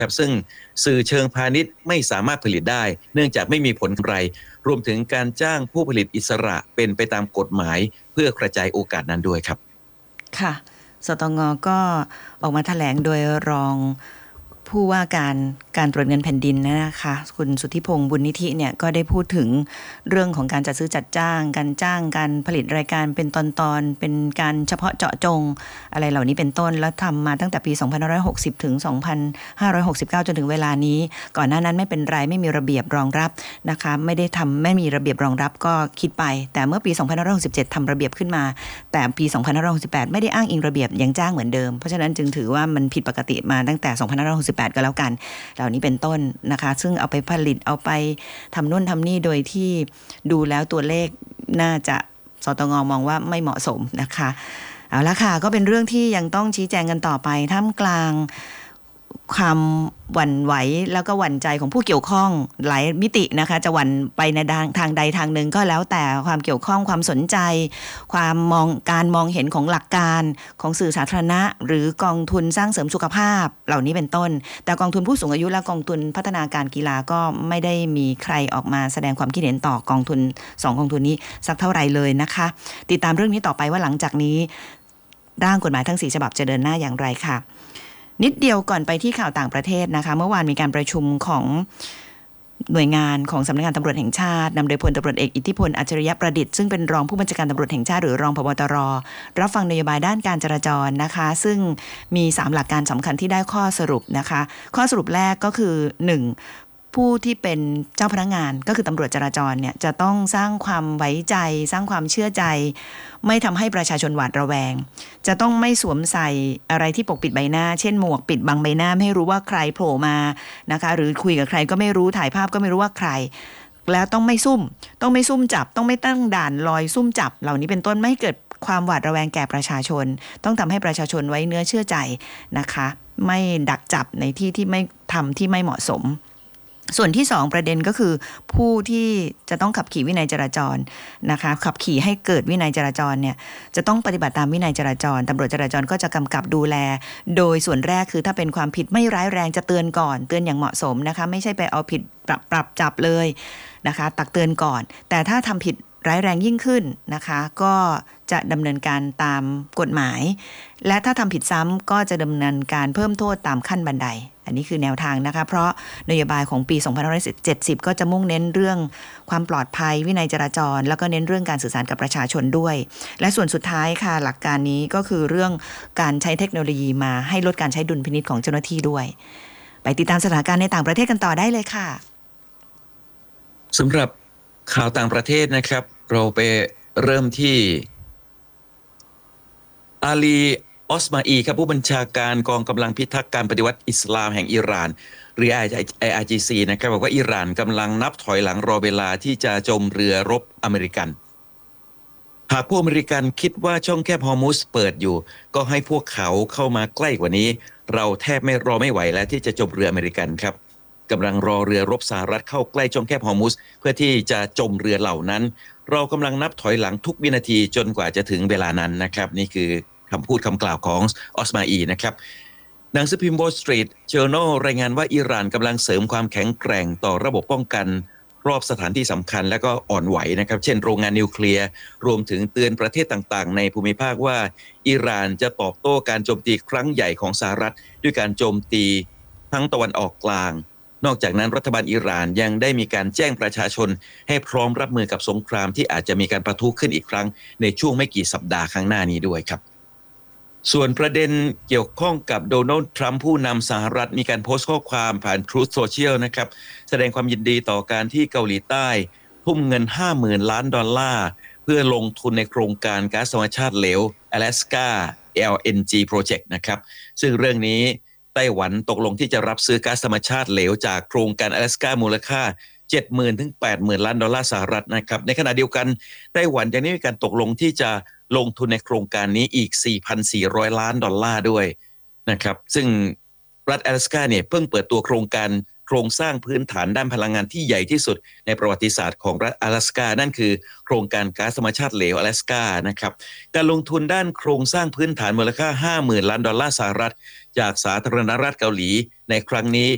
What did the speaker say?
ครับซึ่งสื่อเชิงพาณิชย์ไม่สามารถผลิตได้เนื่องจากไม่มีผลกำไรรวมถึงการจ้างผู้ผลิตอิสระเป็นไปตามกฎหมายเพื่อกระจายโอกาสนั้นด้วยครับค่ะสตง.ก็ออกมาแถลงโดยรองผู้ว่าการตรวจเงินแผ่นดินนะคะคุณสุทธิพงษ์บุญนิธิเนี่ยก็ได้พูดถึงเรื่องของการจัดซื้อจัดจ้างการผลิตรายการเป็นตอนๆเป็นการเฉพาะเจาะจงอะไรเหล่านี้เป็นต้นแล้วทำมาตั้งแต่ปี2560ถึง2569จนถึงเวลานี้ก่อนหน้านั้นไม่เป็นไรไม่มีระเบียบรองรับนะคะไม่มีระเบียบรองรับก็คิดไปแต่เมื่อปี2567ทำระเบียบขึ้นมาแต่ปี2568ไม่ได้อ้างอิงระเบียบยังจ้างเหมือนเดิมเพราะฉะนั้นจึงถือว่ามันผิดปกติมาตั้งแต่2568ก็แล้วกันเหล่านี้เป็นต้นนะคะซึ่งเอาไปผลิตเอาไปทำนู่นทำนี่โดยที่ดูแล้วตัวเลขน่าจะสตง.มองว่าไม่เหมาะสมนะคะเอาละค่ะก็เป็นเรื่องที่ยังต้องชี้แจงกันต่อไปท่ามกลางความหวั่นไหวแล้วก็หวั่นใจของผู้เกี่ยวข้องหลายมิตินะคะจะหวั่นไปในทางใดทางหนึ่งก็แล้วแต่ความเกี่ยวข้องความสนใจการมองเห็นของหลักการของสื่อสาธารณะหรือกองทุนสร้างเสริมสุขภาพเหล่านี้เป็นต้นแต่กองทุนผู้สูงอายุและกองทุนพัฒนาการกีฬาก็ไม่ได้มีใครออกมาแสดงความคิดเห็นต่อกองทุน2กองทุนนี้สักเท่าไหร่เลยนะคะติดตามเรื่องนี้ต่อไปว่าหลังจากนี้ร่างกฎหมายทั้ง4ฉบับจะเดินหน้าอย่างไรค่ะนิดเดียวก่อนไปที่ข่าวต่างประเทศนะคะเมื่อวานมีการประชุมของหน่วยงานของสำนักงานตำรวจแห่งชาตินำโดยพลตำรวจเอกอิทธิพลอัจฉริยะประดิษฐ์ซึ่งเป็นรองผู้บัญชาการตำรวจแห่งชาติหรือรองผบ.ตร.รับฟังนโยบายด้านการจราจรนะคะซึ่งมี3หลักการสำคัญที่ได้ข้อสรุปนะคะข้อสรุปแรกก็คือ1ผู้ที่เป็นเจ้าพนักงานก็คือตำรวจจราจรเนี่ยจะต้องสร้างความไว้ใจสร้างความเชื่อใจไม่ทำให้ประชาชนหวาดระแวงจะต้องไม่สวมใส่อะไรที่ปกปิดใบหน้าเช่นหมวกปิดบังใบหน้าไม่ให้รู้ว่าใครโผล่มานะคะหรือคุยกับใครก็ไม่รู้ถ่ายภาพก็ไม่รู้ว่าใครแล้วต้องไม่ซุ่มจับต้องไม่ตั้งด่านลอยซุ่มจับเหล่านี้เป็นต้นไม่ให้เกิดความหวาดระแวงแก่ประชาชนต้องทำให้ประชาชนไว้เนื้อเชื่อใจนะคะไม่ดักจับในที่ที่ไม่ทำที่ไม่เหมาะสมส่วนที่2ประเด็นก็คือผู้ที่จะต้องขับขี่วินัยจราจรนะคะขับขี่ให้เกิดวินัยจราจรเนี่ยจะต้องปฏิบัติตามวินัยจราจรตำรวจจราจรก็จะกำกับดูแลโดยส่วนแรกคือถ้าเป็นความผิดไม่ร้ายแรงจะเตือนก่อนเตือนอย่างเหมาะสมนะคะไม่ใช่ไปเอาผิดปรับจับเลยนะคะตักเตือนก่อนแต่ถ้าทำผิดร้ายแรงยิ่งขึ้นนะคะก็จะดำเนินการตามกฎหมายและถ้าทำผิดซ้ำก็จะดำเนินการเพิ่มโทษตามขั้นบันไดอันนี้คือแนวทางนะคะเพราะนโยบายของปี2570ก็จะมุ่งเน้นเรื่องความปลอดภัยวินัยจราจรแล้วก็เน้นเรื่องการสื่อสารกับประชาชนด้วยและส่วนสุดท้ายค่ะหลักการนี้ก็คือเรื่องการใช้เทคโนโลยีมาให้ลดการใช้ดุลพินิจของเจ้าหน้าที่ด้วยไปติดตามสถานการณ์ในต่างประเทศกันต่อได้เลยค่ะสำหรับข่าวต่างประเทศนะครับเราไปเริ่มที่อาลีออสมาอีครับผู้บัญชาการกองกำลังพิทักษ์การปฏิวัติอิสลามแห่งอิหร่านหรือ IRGC นะครับบอกว่าอิหร่านกำลังนับถอยหลังรอเวลาที่จะโจมเรือรบอเมริกันหากพวกอเมริกันคิดว่าช่องแคบฮอร์มุซเปิดอยู่ก็ให้พวกเขาเข้ามาใกล้กว่านี้เราแทบไม่ไหวแล้วที่จะโจมเรืออเมริกันครับกำลังรอเรือรบสหรัฐเข้าใกล้ช่องแคบฮอร์มุซเพื่อที่จะโจมเรือเหล่านั้นเรากำลังนับถอยหลังทุกวินาทีจนกว่าจะถึงเวลานั้นนะครับนี่คือคำพูดคำกล่าวของออสมาอีนะครับหนังสือพิมพ์ Wall Street Journal รายงานว่าอิหร่านกำลังเสริมความแข็งแกร่งต่อระบบป้องกันรอบสถานที่สำคัญและก็อ่อนไหวนะครับเช่นโรงงานนิวเคลียร์รวมถึงเตือนประเทศต่างๆในภูมิภาคว่าอิหร่านจะตอบโต้การโจมตีครั้งใหญ่ของสหรัฐด้วยการโจมตีทั้งตะวันออกกลางนอกจากนั้นรัฐบาลอิหร่านยังได้มีการแจ้งประชาชนให้พร้อมรับมือกับสงครามที่อาจจะมีการปะทุขึ้นอีกครั้งในช่วงไม่กี่สัปดาห์ข้างหน้านี้ด้วยครับส่วนประเด็นเกี่ยวข้องกับโดนัลด์ทรัมป์ผู้นำสหรัฐมีการโพสต์ข้อความผ่าน Truth Social นะครับแสดงความยินดีต่อการที่เกาหลีใต้ทุ่มเงิน 50,000 ล้านดอลลาร์เพื่อลงทุนในโครงการก๊าซธรรมชาติเหลว Alaska LNG Project นะครับซึ่งเรื่องนี้ไต้หวันตกลงที่จะรับซื้อก๊าซธรรมชาติเหลวจากโครงการ Alaska มูลค่า 70,000 ถึง 80,000 ล้านดอลลาร์สหรัฐนะครับในขณะเดียวกันไต้หวันยังได้มีการตกลงที่จะลงทุนในโครงการนี้อีก 4,400 ล้านดอลลาร์ด้วยนะครับซึ่งรัฐอลาสกาเนี่ยเพิ่งเปิดตัวโครงสร้างพื้นฐานด้านพลังงานที่ใหญ่ที่สุดในประวัติศาสตร์ของรัฐอลาสกานั่นคือโครงการก๊าซธรรมชาติเหลวอลาสกานะครับการลงทุนด้านโครงสร้างพื้นฐานมูลค่า 50,000 ล้านดอลลาร์สหรัฐจากสาธารณรัฐเกาหลีในครั้งนี้